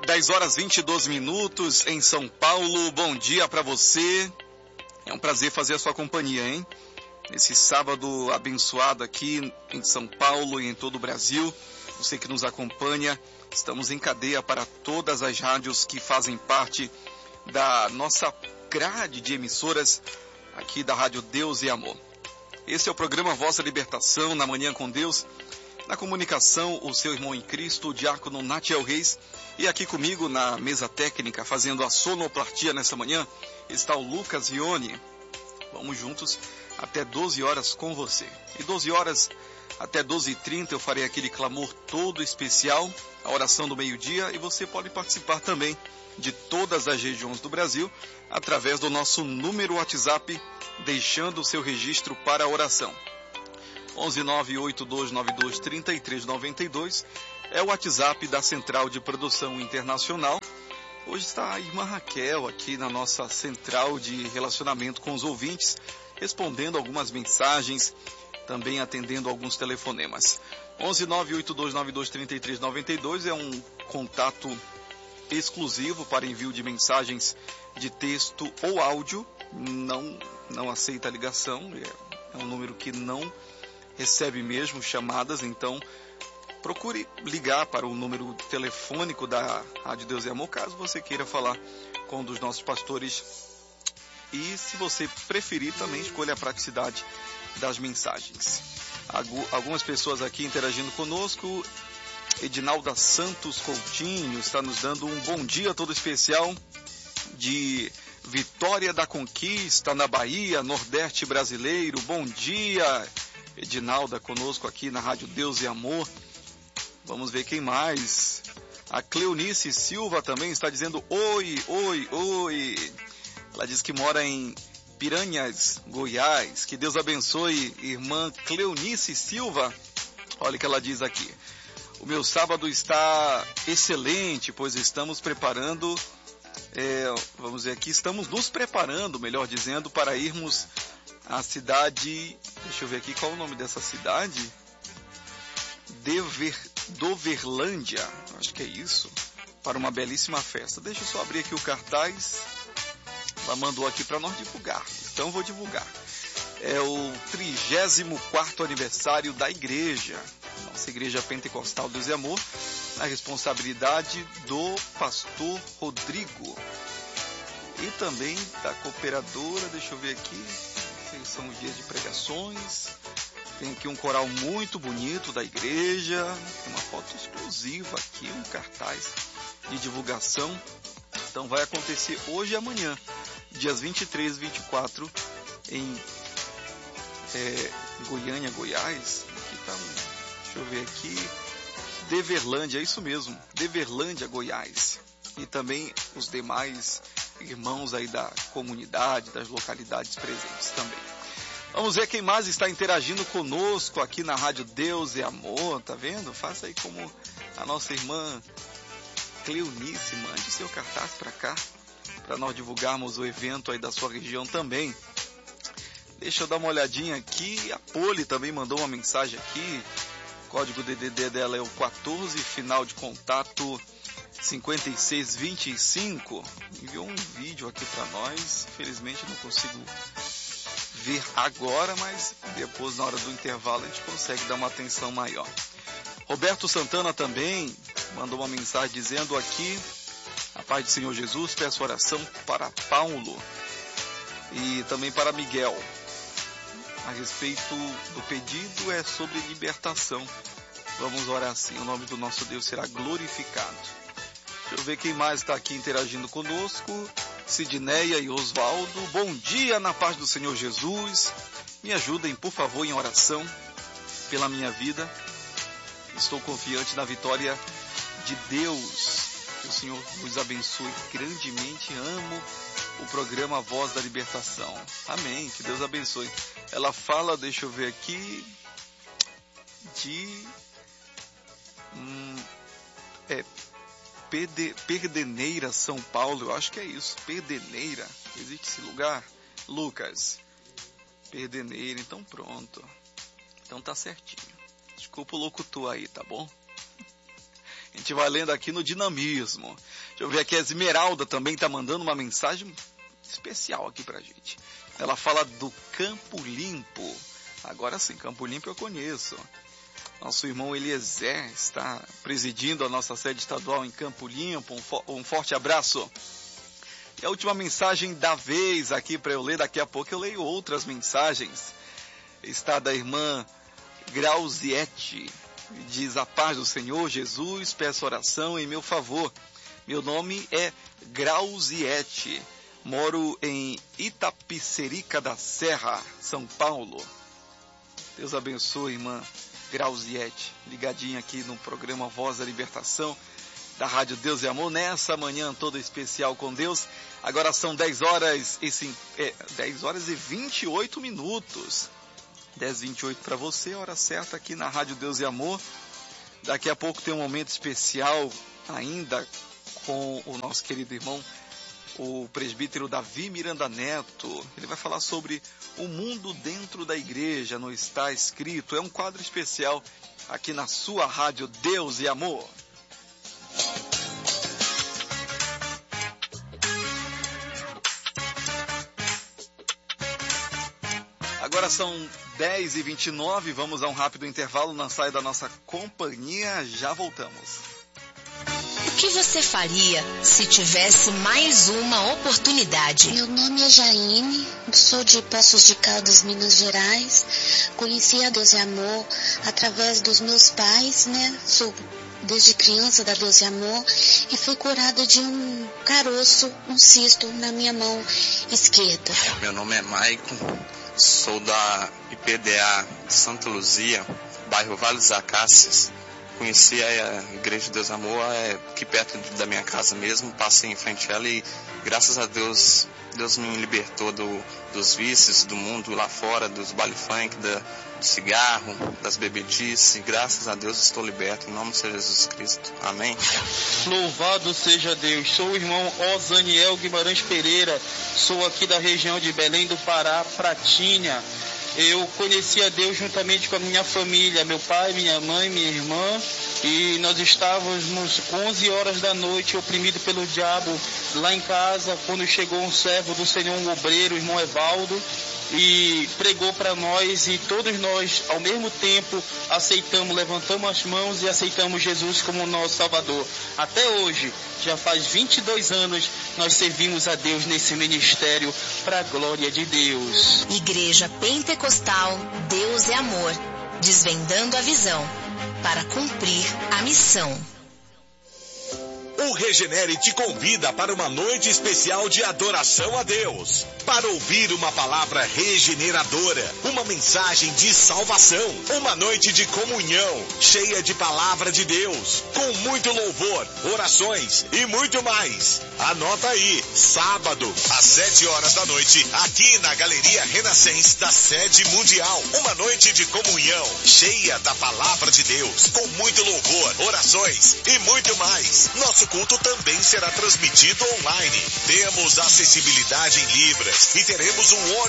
10 horas 22 minutos em São Paulo. Bom dia para você. É um prazer fazer a sua companhia, hein? Nesse sábado abençoado aqui em São Paulo e em todo o Brasil. Você que nos acompanha, estamos em cadeia para todas as rádios que fazem parte da nossa grade de emissoras aqui da Rádio Deus e Amor. Esse é o programa Voz da Libertação, na Manhã com Deus. Na comunicação, o seu irmão em Cristo, o diácono Natiel Reis. E aqui comigo na mesa técnica, fazendo a sonoplastia nessa manhã, está o Lucas Vione. Vamos juntos até 12 horas com você. E 12 horas até 12h30 eu farei aquele clamor todo especial, a oração do meio-dia. E você pode participar também de todas as regiões do Brasil, através do nosso número WhatsApp, deixando o seu registro para a oração. 11982923392 é o WhatsApp da Central de Produção Internacional. Hoje está a irmã Raquel aqui na nossa central de relacionamento com os ouvintes, respondendo algumas mensagens, também atendendo alguns telefonemas. 11982923392 é um contato exclusivo para envio de mensagens de texto ou áudio. Não aceita ligação, é um número que não recebe mesmo chamadas, então procure ligar para o número telefônico da Rádio Deus e Amor, caso você queira falar com um dos nossos pastores. E se você preferir, também escolha a praticidade das mensagens. Algumas pessoas aqui interagindo conosco. Edinalda Santos Coutinho está nos dando um bom dia todo especial de Vitória da Conquista, na Bahia, Nordeste brasileiro. Bom dia, Edinalda, conosco aqui na Rádio Deus e Amor. Vamos ver quem mais. A Cleonice Silva também está dizendo oi, oi, oi. Ela diz que mora em Piranhas, Goiás. Que Deus abençoe, irmã Cleonice Silva. Olha o que ela diz aqui. O meu sábado está excelente, pois estamos preparando, vamos ver aqui, estamos nos preparando, melhor dizendo, para irmos à cidade, deixa eu ver aqui qual é o nome dessa cidade, Doverlândia, acho que é isso, para uma belíssima festa. Deixa eu só abrir aqui o cartaz, ela mandou aqui para nós divulgar, então eu vou divulgar. É o 34º aniversário da igreja, nossa igreja pentecostal Deus e Amor, na responsabilidade do pastor Rodrigo e também da cooperadora. Deixa eu ver aqui, são os dias de pregações. Tem aqui um coral muito bonito da igreja, tem uma foto exclusiva aqui, um cartaz de divulgação. Então vai acontecer hoje e amanhã, dias 23 e 24, em Goiânia, Goiás. Aqui tá deixa eu ver aqui, Deverlândia, é isso mesmo, Deverlândia, Goiás. E também os demais irmãos aí da comunidade, das localidades presentes também. Vamos ver quem mais está interagindo conosco aqui na Rádio Deus e Amor, tá vendo? Faça aí como a nossa irmã Cleonice, mande seu cartaz para cá, para nós divulgarmos o evento aí da sua região também. Deixa eu dar uma olhadinha aqui, a Poli também mandou uma mensagem aqui, o código DDD dela é o 14, final de contato 5625, enviou um vídeo aqui para nós, infelizmente não consigo ver agora, mas depois na hora do intervalo a gente consegue dar uma atenção maior. Roberto Santana também mandou uma mensagem dizendo aqui, a paz do Senhor Jesus, peço oração para Paulo e também para Miguel. A respeito do pedido é sobre libertação. Vamos orar assim, o nome do nosso Deus será glorificado. Deixa eu ver quem mais está aqui interagindo conosco. Sidneia e Osvaldo. Bom dia na paz do Senhor Jesus. Me ajudem, por favor, em oração pela minha vida. Estou confiante na vitória de Deus. Que o Senhor nos abençoe grandemente. Amo o programa Voz da Libertação. Amém. Que Deus abençoe. Ela fala, deixa eu ver aqui, de Perdeneira, São Paulo, eu acho que é isso, Perdeneira, existe esse lugar, Lucas, Perdeneira, então pronto, então tá certinho, desculpa o locutor aí, tá bom? A gente vai lendo aqui no dinamismo. Deixa eu ver aqui, a Esmeralda também está mandando uma mensagem especial aqui pra gente. Ela fala do Campo Limpo. Agora sim, Campo Limpo eu conheço. Nosso irmão Eliezer está presidindo a nossa sede estadual em Campo Limpo. Um forte abraço. E a última mensagem da vez aqui para eu ler, daqui a pouco eu leio outras mensagens. Está da irmã Grauziete. Diz: a paz do Senhor Jesus, peço oração em meu favor. Meu nome é Grauziete. Moro em Itapicerica da Serra, São Paulo. Deus abençoe, irmã Grauziete, ligadinha aqui no programa Voz da Libertação, da Rádio Deus e Amor, nessa manhã toda especial com Deus. Agora são 10 horas e 28 minutos. 10h28 para você, hora certa aqui na Rádio Deus e Amor. Daqui a pouco tem um momento especial ainda com o nosso querido irmão, o presbítero Davi Miranda Neto. Ele vai falar sobre o mundo dentro da igreja, não está escrito. É um quadro especial aqui na sua Rádio Deus e Amor. Agora são 10h29, vamos a um rápido intervalo, não sai da nossa companhia, já voltamos. O que você faria se tivesse mais uma oportunidade? Meu nome é Jaine, sou de Poços de Caldas, Minas Gerais. Conheci a Deus e Amor através dos meus pais, né? Sou desde criança da Deus e Amor e fui curada de um caroço, um cisto na minha mão esquerda. Meu nome é Maicon, sou da IPDA de Santa Luzia, bairro Vale das Acácias. Conheci a Igreja de Deus e Amor aqui perto da minha casa mesmo, passei em frente a ela e graças a Deus, Deus me libertou dos vícios do mundo lá fora, dos baile funk, do cigarro, das bebedices. Graças a Deus estou liberto, em nome de Jesus Cristo. Amém. Louvado seja Deus. Sou o irmão Osaniel Guimarães Pereira, sou aqui da região de Belém do Pará, Pratinha. Eu conheci a Deus juntamente com a minha família, meu pai, minha mãe, minha irmã, e nós estávamos 11 horas da noite, oprimido pelo diabo lá em casa, quando chegou um servo do Senhor, um obreiro, o irmão Evaldo, e pregou para nós, e todos nós, ao mesmo tempo, levantamos as mãos e aceitamos Jesus como nosso Salvador. Até hoje, já faz 22 anos, nós servimos a Deus nesse ministério para a glória de Deus. Igreja Pentecostal Deus é Amor, desvendando a visão para cumprir a missão. O Regenere te convida para uma noite especial de adoração a Deus, para ouvir uma palavra regeneradora, uma mensagem de salvação, uma noite de comunhão, cheia de palavra de Deus, com muito louvor, orações e muito mais. Anota aí, sábado, às 7 horas da noite, aqui na Galeria Renascença da Sede Mundial, uma noite de comunhão, cheia da palavra de Deus, com muito louvor, orações e muito mais. Nosso culto também será transmitido online. Temos acessibilidade em Libras e teremos um